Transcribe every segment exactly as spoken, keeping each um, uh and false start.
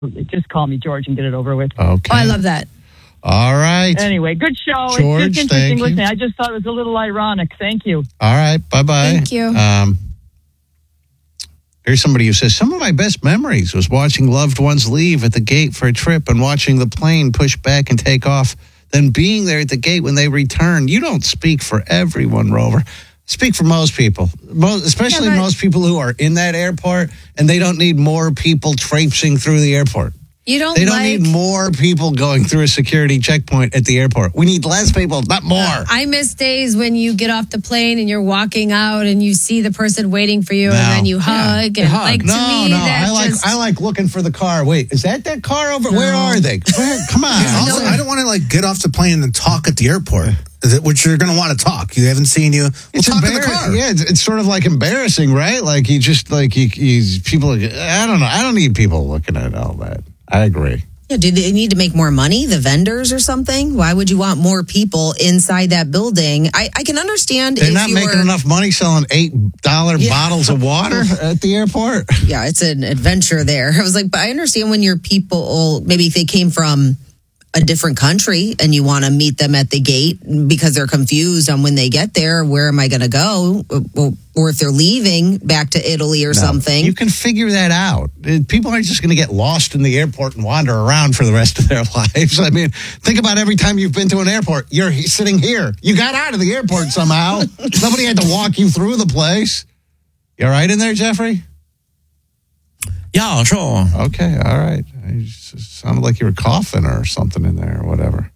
Just call me George and get it over with. Okay. Oh, I love that. All right. Anyway, good show. George, it's just thank interesting you. listening. I just thought it was a little ironic. Thank you. All right. Bye-bye. Thank you. Um, here's somebody who says, some of my best memories was watching loved ones leave at the gate for a trip and watching the plane push back and take off, then being there at the gate when they return. You don't speak for everyone, Rover. Speak for most people, most, especially Yeah, but- most people who are in that airport, and they don't need more people traipsing through the airport. You don't They don't like... need more people going through a security checkpoint at the airport. We need less people, not more. I miss days when you get off the plane and you're walking out and you see the person waiting for you No. and then you hug. Yeah. And Hug. like, no, to me, no, that I like just... I like looking for the car. Wait, is that that car over? Where are they? Where, come on. Also, I don't want to like get off the plane and talk at the airport, which you're going to want to talk. You haven't seen you. We'll It's talk in the embar- car. Yeah, it's, it's sort of like embarrassing, right? Like you just like you, you people. I don't know. I don't need people looking at all that. I agree. Yeah, do they need to make more money, the vendors or something? Why would you want more people inside that building? I, I can understand They're if not you making were, enough money selling eight dollar Yeah. bottles of water at the airport. Yeah, it's an adventure there. I was like, but I understand when your people, maybe if they came from a different country and you want to meet them at the gate because they're confused on when they get there, where am I going to go? Or, or if they're leaving back to Italy or No, something. You can figure that out. Uh, People aren't just going to get lost in the airport and wander around for the rest of their lives. I mean, think about every time you've been to an airport. You're he- sitting here. You got out of the airport somehow. Nobody had to walk you through the place. You all right in there, Jeffrey? Yeah, sure. Okay, all right. It just sounded like you were coughing or something in there or whatever.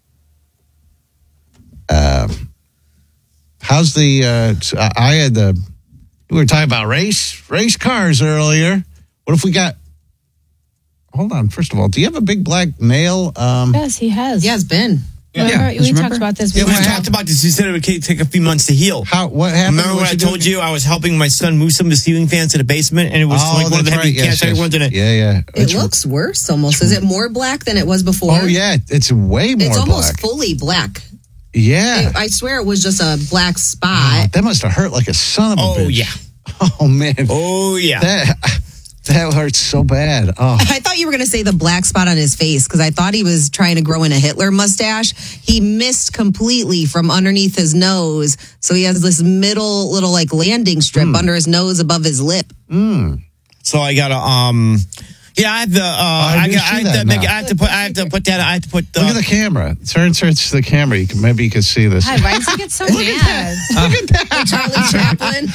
Um, how's the? Uh, I had the. We were talking about race race cars earlier. What if we got? Hold on. First of all, do you have a big black nail? Um, Yes, he has. Yeah, it's been. Remember, Yeah, we just talked remember? about this Yeah, we before. talked about this. You said it would take a few months to heal. how? What happened? Remember when What'd I you told do? you I was helping my son move some of the ceiling fans to the basement, and it was Oh, like one of the that's heavy right. cats. Yes, yes. Everyone's in it. Yeah, yeah. It It's- looks worse almost. Is it more black than it was before? Oh yeah, it's way more It's almost black. fully black. Yeah. I swear it was just a black Oh, spot. that must have hurt like a son of a Oh, bitch. yeah. Oh man. Oh yeah. That that hurts so bad. Oh. I thought you were going to say the black spot on his face because I thought he was trying to grow in a Hitler mustache. He missed completely from underneath his nose. So he has this middle little like landing strip Mm. under his nose above his lip. Mm. So I gotta um. Yeah, I have to. Uh, I I, do got, see I, have that to make, now. I have to put. I have to put that. I have to put. The, Look at the camera. Turn search the camera. You can maybe you can see this. Hi, why does he get so mad? Look at that. Charlie Chaplin.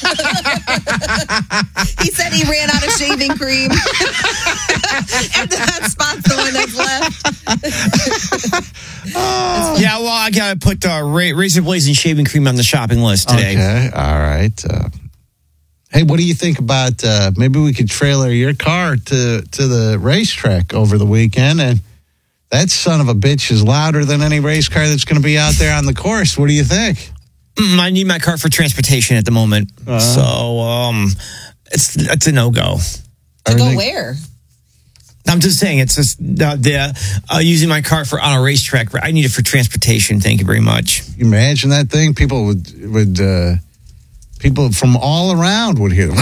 He said he ran out of shaving cream. And that spot's the one that's left. Yeah, well, I gotta put uh, ra- razor blades and shaving cream on the shopping list today. Okay. All right. Uh, hey, what do you think about uh, maybe we could trailer your car to to the racetrack over the weekend, and that son of a bitch is louder than any race car that's going to be out there on the course. What do you think? Mm, I need my car for transportation at the moment, Uh-huh. so um, it's it's a no go. To Everything- go where? I'm just saying, it's just uh, the uh, using my car for on a racetrack. I need it for transportation. Thank you very much. You imagine that thing? People would would uh, people from all around would hear.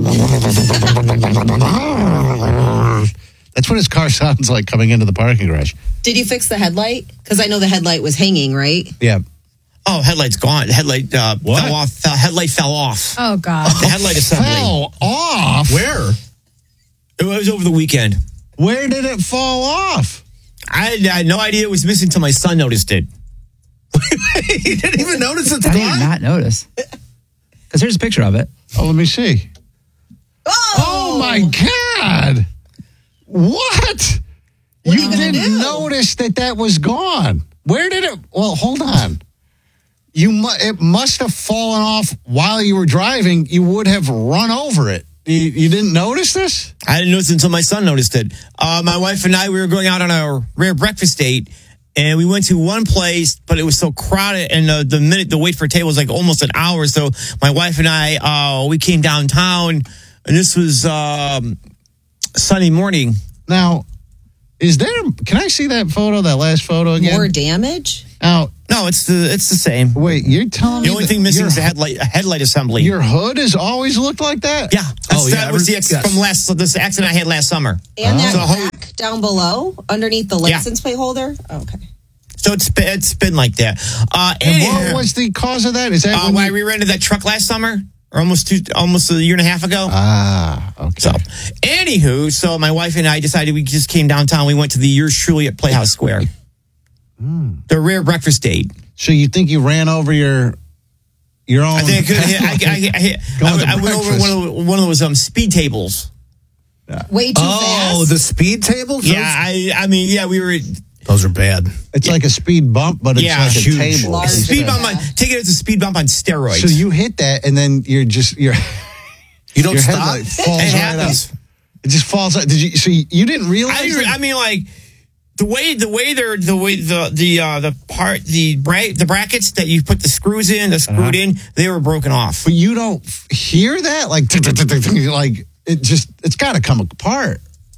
That's what his car sounds like coming into the parking garage. Did you fix the headlight? Because I know the headlight was hanging, right? Yeah. Oh, headlight's gone. Headlight uh, What? fell off. Fell, headlight fell off. Oh, God. The headlight assembly. Fell off. Where? It was over the weekend. Where did it fall off? I, I had no idea it was missing until my son noticed it. You didn't even notice it's I did gone? not notice. Because here's a picture of it. Oh, let me see. Oh, Oh my God! What? What are you you gonna didn't do? notice that that was gone. Where did it? Well, hold on. You mu- it must have fallen off while you were driving. You would have run over it. You, you didn't notice this? I didn't notice it until my son noticed it. Uh, my wife and I, we were going out on a rare breakfast date, and we went to one place, but it was so crowded, and uh, the minute the wait for a table was like almost an hour. So my wife and I, uh, we came downtown, and this was um, Sunday morning. Now, is there? Can I see that photo? That last photo again? more damage? Now, No, it's the it's the same. Wait, you're telling The me only that thing missing your, is the headlight a headlight assembly. your hood has always looked like that? Yeah. That's, Oh, yeah, that was the ex- yes. from last this accident I had last summer. And that So ho- crack down below, underneath the Yeah. license plate holder. Okay. So it's been, it's been like that. Uh, And anyhow, what was the cause of that? Is that uh, when when I you- re-rented that truck last summer, or almost two, almost a year and a half ago. Ah, okay. So, anywho, so my wife and I decided we just came downtown. We went to the Yours Truly at Playhouse Square. The rare breakfast date. So you think you ran over your your own? I think I, could, I, I, I, Going to I, I went over breakfast. one of, the, one of those um, speed tables. Way too Oh, fast. the speed tables? Yeah, I, I mean, yeah, we were Those are bad. It's like a speed bump, but it's Yeah, like a huge. table. Large. speed Yeah. bump. On, take it as a speed bump on steroids. So you hit that, and then you're just you're You don't your stop? headlight falls it right happens. up. It just falls out. Did you? So you, you didn't realize? I, didn't- that? I mean, like the way the way they're the way the the uh, the part the bra- the brackets that you put the screws in, the screwed in, they were broken off. But you don't f- hear that, like like it just it's got to come apart.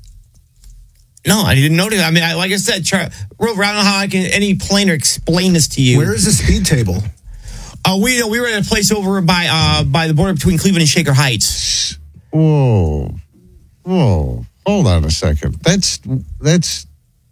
No, I didn't notice. I mean, I, like I said, Char- Rover, I don't know how I can any plainer explain this to you. Where is the speed table? Uh, we we were at a place over by uh by the border between Cleveland and Shaker Heights. Whoa, whoa! Hold on a second. That's that's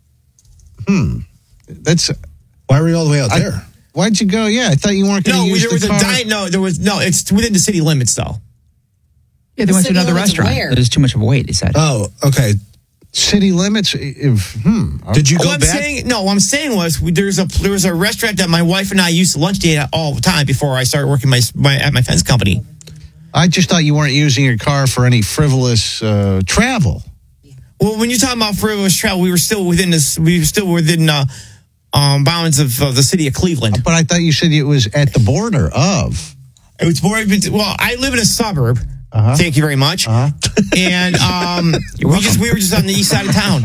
hmm. That's Why were you all the way out I- there? why'd you go? Yeah, I thought you weren't going No, to use there the was a car. di- no, there was no. It's within the city limits though. Yeah, they went to City another limits restaurant. where? There's too much of a wait, he said. Oh, okay. City limits. If hmm. Did you What go I'm back? saying, no, what I'm saying was we- there's a there was a restaurant that my wife and I used to lunch date at all the time before I started working my, my at my fence company. I just thought you weren't using your car for any frivolous uh, travel. Well, when you're talking about frivolous travel, we were still within this. We were still within uh, um, bounds of uh, the city of Cleveland. But I thought you said it was at the border of. It was more. Well, I live in a suburb. Uh-huh. Thank you very much. Uh-huh. And um, we just we were just on the east side of town.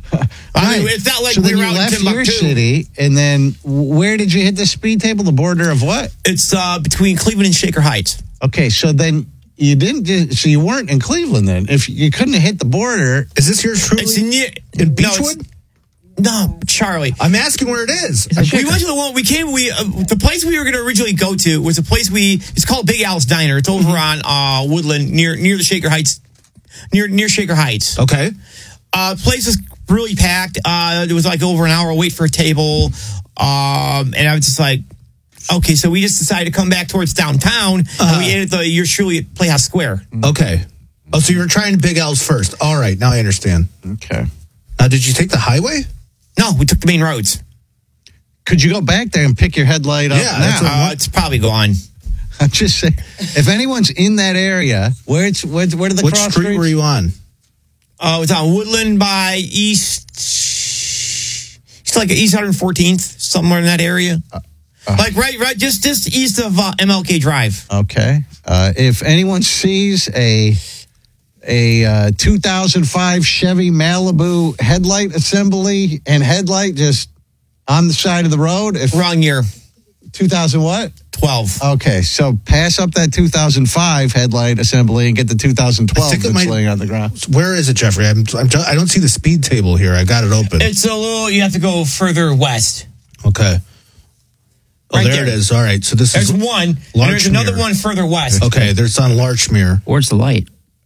I mean, Right. it's not like so we then were you out left in your Timbuktu. city, and then where did you hit the speed table? The border of what? It's uh, between Cleveland and Shaker Heights. Okay, so then you didn't. do- So you weren't in Cleveland then. If you couldn't have hit the border, Is this yours truly? It's near in no, it's- Beechwood? No, Charlie. I'm asking where it is. We went to the one. We came. We uh, the place we were going to originally go to was a place we. It's called Big Al's Diner. It's over on uh, Woodland near near the Shaker Heights, near near Shaker Heights. Okay. Uh, place was really packed. Uh, it was like over an hour wait for a table. Um, and I was just like, okay, so we just decided to come back towards downtown, and we ate at the Yours Truly at Playhouse Square. Okay. Oh, so you were trying Big Al's first. All right, now I understand. okay. Now, did you take the highway? No, we took the main roads. Could you go back there and pick your headlight up Yeah, that's now? Uh, it's probably gone. I'm just saying, if anyone's in that area, where it's where, where do the What cross street streets? were you on? Uh, it's on Woodland by East. It's like East one hundred fourteenth, somewhere in that area. Like right, right, just just east of uh, M L K Drive. Okay. Uh, if anyone sees a a uh, two thousand five Chevy Malibu headlight assembly and headlight just on the side of the road, if Wrong year, two thousand what? twelve. Okay, so pass up that two thousand five headlight assembly and get the two thousand twelve think it that's might- laying on the ground. Where is it, Jeffrey? I'm, I'm, I don't see the speed table here. I got it open. It's a little. You have to go further west. Okay. Oh, Right there, there. it is. All right. So this There's is one. And Larchmere. there's another one further west. okay. There's on Larchmere. Where's the light?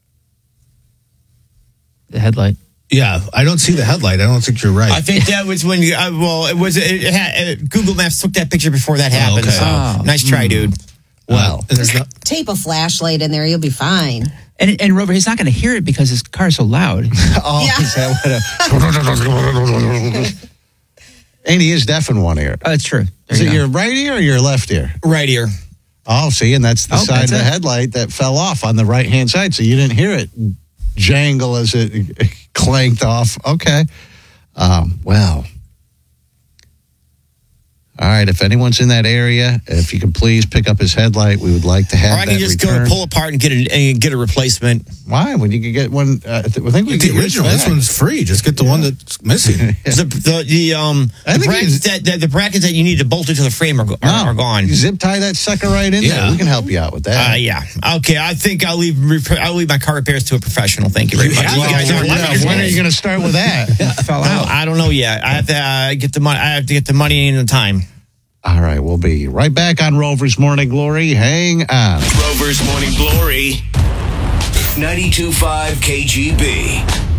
The headlight. Yeah, I don't see the headlight. I don't think you're right. I think that was when you. Uh, well, it was. It, it had, uh, Google Maps took that picture before that happened. okay. So Oh. nice try, dude. well, and there's no, Tape a flashlight in there, you'll be fine. And and Rover, he's not going to hear it because his car is so loud. Oh, Yeah. is that what a- and he is deaf in one ear. Oh, that's true. There Is you it go. your right ear or your left ear? Right here. Oh, see, and that's the Oh, side that's of the it. headlight that fell off on the right hand side, so you didn't hear it jangle as it clanked off. Okay. Um, well. All right, if anyone's in that area, if you could please pick up his headlight, we would like to have Or I that can just go returned. and pull apart and get a and get a replacement. Why? When you could get one, uh, I think we could the get yours original. This back. one's free. Just get the one that's missing. The the, the um I the think brackets he's- that, that the brackets that you need to bolt it to the frame are, go- are, No, are gone. You zip tie that sucker right in Yeah. there. We can help you out with that. Uh, yeah. Okay. I think I'll leave. rep- I'll leave my car repairs to a professional. Thank you very much. have You to. guys Well, are yeah, wonderful. when are you going to start with that? Fell I out. I don't know yet. I have to uh, get the money. I have to get the money and the time. All right, we'll be right back on Rover's Morning Glory. Hang on. Rover's Morning Glory, ninety-two point five K G B.